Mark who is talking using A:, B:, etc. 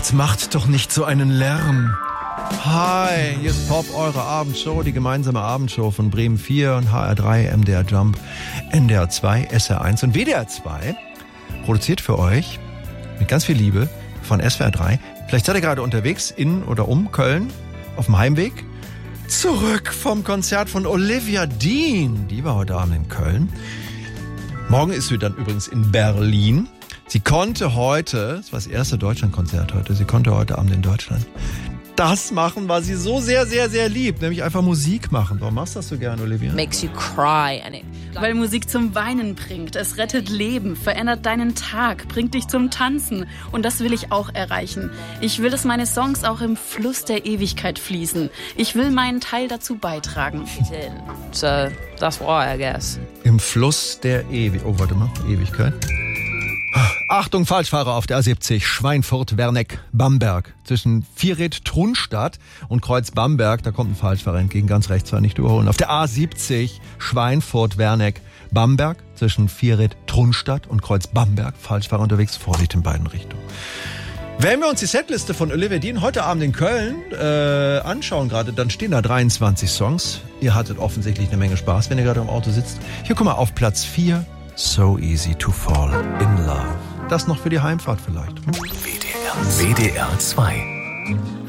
A: Jetzt macht doch nicht so einen Lärm. Hi, hier ist Pop, eure Abendshow, die gemeinsame Abendshow von Bremen 4 und HR3, MDR Jump, NDR 2, SR1 und WDR 2. Produziert für euch mit ganz viel Liebe von SWR 3. Vielleicht seid ihr gerade unterwegs in oder um Köln auf dem Heimweg. Zurück vom Konzert von Olivia Dean. Die war heute Abend in Köln. Morgen ist sie dann übrigens in Berlin. Sie konnte heute, das war das erste Deutschlandkonzert heute, sie konnte heute Abend in Deutschland das machen, was sie so sehr, sehr, sehr liebt, nämlich einfach Musik machen. Warum machst du das so gerne, Olivia?
B: Makes you cry.
C: Weil Musik zum Weinen bringt. Es rettet Leben, verändert deinen Tag, bringt dich zum Tanzen. Und das will ich auch erreichen. Ich will, dass meine Songs auch im Fluss der Ewigkeit fließen. Ich will meinen Teil dazu beitragen.
B: So, that's why, I guess.
A: Im Fluss der Ewigkeit. Achtung, Falschfahrer auf der A70, Schweinfurt-Werneck-Bamberg. Zwischen Vierred-Trunstadt und Kreuz-Bamberg, da kommt ein Falschfahrer entgegen, ganz rechts, war nicht überholen. Auf der A70, Schweinfurt-Werneck-Bamberg, zwischen Vierred-Trunstadt und Kreuz-Bamberg, Falschfahrer unterwegs, Vorsicht in beiden Richtungen. Wenn wir uns die Setliste von Olivia Dean heute Abend in Köln anschauen gerade, dann stehen da 23 Songs. Ihr hattet offensichtlich eine Menge Spaß, wenn ihr gerade im Auto sitzt. Hier, guck mal, auf Platz 4, So Easy to Fall in Love. Das noch für die Heimfahrt vielleicht.
D: WDR 2.